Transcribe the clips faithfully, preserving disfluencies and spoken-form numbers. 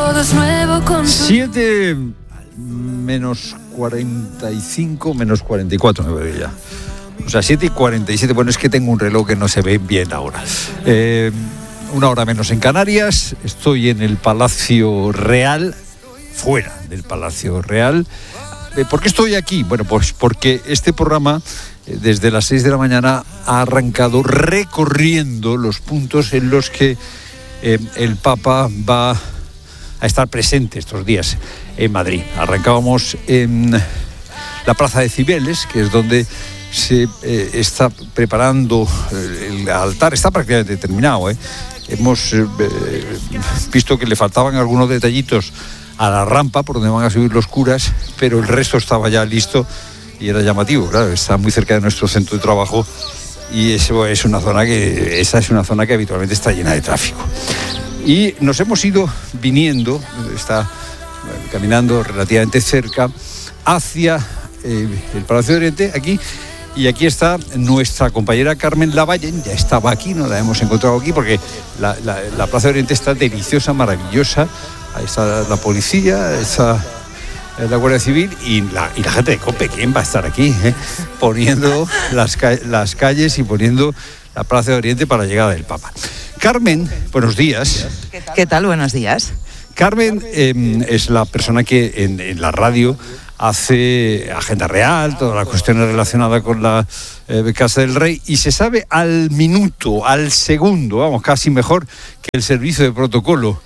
todo es nuevo con siete menos cuarenta y cinco, menos cuarenta y cuatro me voy ya. O sea, siete y cuarenta y siete. Bueno, es que tengo un reloj que no se ve bien ahora. Eh, una hora menos en Canarias. Estoy en el Palacio Real, fuera del Palacio Real. Eh, ¿Por qué estoy aquí? Bueno, pues porque este programa, eh, desde las seis de la mañana, ha arrancado recorriendo los puntos en los que eh, el Papa va a estar presente estos días en Madrid. Arrancábamos en la Plaza de Cibeles, que es donde se eh, está preparando el altar. Está prácticamente terminado, ¿eh? Hemos eh, visto que le faltaban algunos detallitos a la rampa por donde van a subir los curas, pero el resto estaba ya listo y era llamativo. Claro, está muy cerca de nuestro centro de trabajo y eso es una zona que esa es una zona que habitualmente está llena de tráfico. Y nos hemos ido viniendo, está caminando relativamente cerca, hacia eh, el Palacio de Oriente, aquí, y aquí está nuestra compañera Carmen Lavallen. Ya estaba aquí, no la hemos encontrado aquí, porque la, la, la Plaza de Oriente está deliciosa, maravillosa. Ahí está la policía, está la Guardia Civil y la, y la gente de COPE. ¿Quién va a estar aquí? Eh? Poniendo las, las calles y poniendo la Plaza de Oriente para la llegada del Papa. Carmen, buenos días. ¿Qué tal? ¿Qué tal? Buenos días. Carmen eh, es la persona que en, en la radio hace Agenda Real, todas las cuestiones relacionadas con la eh, Casa del Rey, y se sabe al minuto, al segundo, vamos, casi mejor que el servicio de protocolo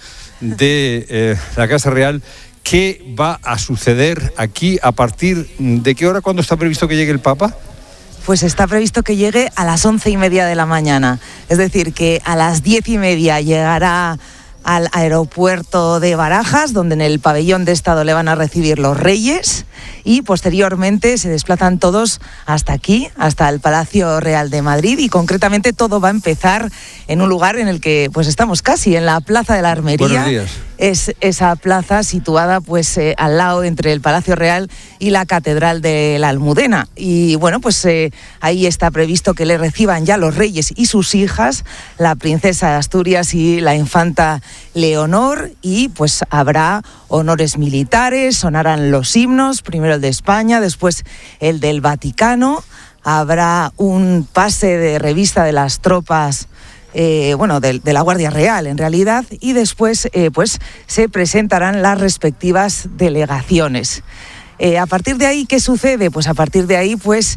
de eh, la Casa Real, qué va a suceder aquí a partir de qué hora, cuándo está previsto que llegue el Papa. Pues está previsto que llegue a las once y media de la mañana, es decir, que a las diez y media llegará al aeropuerto de Barajas, donde en el pabellón de Estado le van a recibir los Reyes, y posteriormente se desplazan todos hasta aquí, hasta el Palacio Real de Madrid, y concretamente todo va a empezar en un lugar en el que pues estamos casi, en la Plaza de la Armería. Buenos días. Es esa plaza situada pues eh, al lado entre el Palacio Real y la Catedral de la Almudena. Y bueno, pues eh, ahí está previsto que le reciban ya los reyes y sus hijas, la princesa de Asturias y la infanta Leonor, y pues habrá honores militares, sonarán los himnos, primero el de España, después el del Vaticano, habrá un pase de revista de las tropas Eh, bueno, de, de la Guardia Real en realidad, y después eh, pues se presentarán las respectivas delegaciones. Eh, a partir de ahí, ¿qué sucede? Pues a partir de ahí pues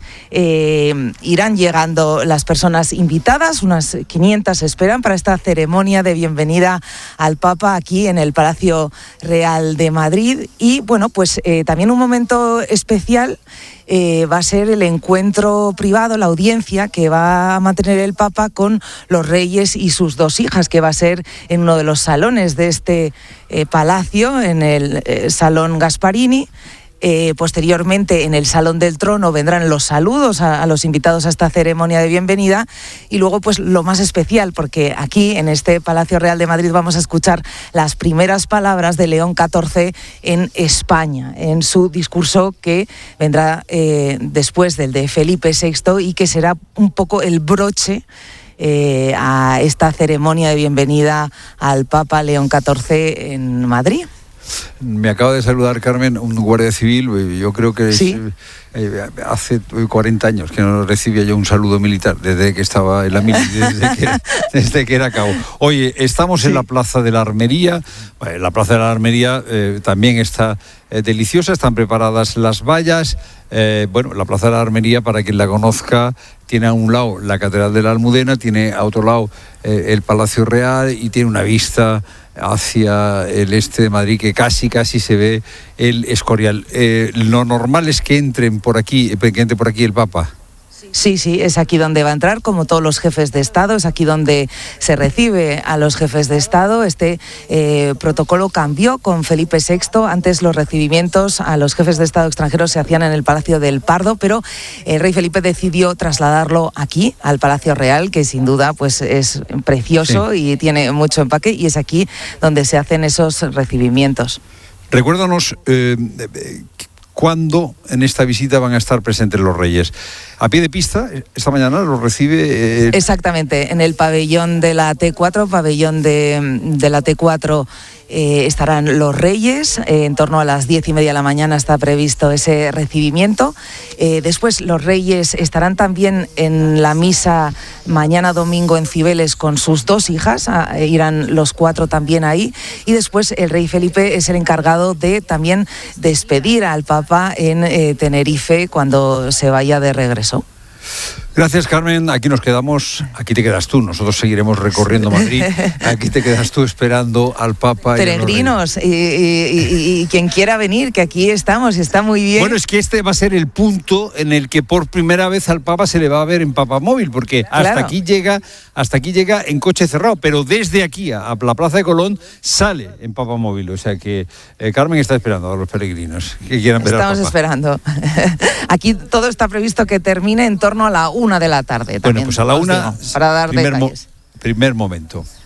eh, irán llegando las personas invitadas, unas quinientas esperan para esta ceremonia de bienvenida al Papa aquí en el Palacio Real de Madrid. Y bueno, pues eh, también un momento especial Eh, va a ser el encuentro privado, la audiencia que va a mantener el Papa con los reyes y sus dos hijas, que va a ser en uno de los salones de este eh, palacio, en el eh, Salón Gasparini. Eh, posteriormente, en el Salón del Trono vendrán los saludos a, a los invitados a esta ceremonia de bienvenida, y luego pues lo más especial, porque aquí en este Palacio Real de Madrid vamos a escuchar las primeras palabras de León catorce en España, en su discurso que vendrá eh, después del de Felipe sexto, y que será un poco el broche eh, a esta ceremonia de bienvenida al Papa León catorce en Madrid. Me acaba de saludar, Carmen, un guardia civil. Yo creo que ¿Sí? es, eh, hace cuarenta años que no recibía yo un saludo militar, desde que estaba en la mili, desde que, desde que era cabo. Oye, estamos sí. en la Plaza de la Armería. Bueno, la Plaza de la Armería eh, también está eh, deliciosa, están preparadas las vallas. Eh, bueno, la Plaza de la Armería, para quien la conozca, tiene a un lado la Catedral de la Almudena, tiene a otro lado eh, el Palacio Real, y tiene una vista hacia el este de Madrid que casi casi se ve el Escorial. Eh, lo normal es que entren por aquí, que entre por aquí el Papa. Sí, sí, es aquí donde va a entrar, como todos los jefes de Estado, es aquí donde se recibe a los jefes de Estado. Este eh, protocolo cambió con Felipe sexto. Antes los recibimientos a los jefes de Estado extranjeros se hacían en el Palacio del Pardo, pero el rey Felipe decidió trasladarlo aquí, al Palacio Real, que sin duda pues es precioso sí. y tiene mucho empaque, y es aquí donde se hacen esos recibimientos. Recuérdanos eh, cuándo en esta visita van a estar presentes los reyes. A pie de pista, esta mañana los recibe... Eh... Exactamente, en el pabellón de la T cuatro, pabellón de, de la T cuatro eh, estarán los Reyes, eh, en torno a las diez y media de la mañana está previsto ese recibimiento. Eh, después los Reyes estarán también en la misa mañana domingo en Cibeles con sus dos hijas, a, eh, irán los cuatro también ahí, y después el rey Felipe es el encargado de también despedir al Papa en eh, Tenerife cuando se vaya de regreso. Gracias, Carmen. Aquí nos quedamos, aquí te quedas tú. Nosotros seguiremos recorriendo Madrid. Aquí te quedas tú esperando al Papa. Peregrinos, y, y, y, y quien quiera venir, que aquí estamos, está muy bien. Bueno, es que este va a ser el punto en el que por primera vez al Papa se le va a ver en Papamóvil, porque hasta claro. aquí llega, hasta aquí llega en coche cerrado, pero desde aquí a, a la Plaza de Colón sale en Papamóvil. O sea que eh, Carmen está esperando a los peregrinos que quieran ver al Papa. Estamos esperando. Aquí todo está previsto que termine en torno a la una de la tarde. Bueno, pues a la una, digo, para dar primer, detalles. Mo- primer momento.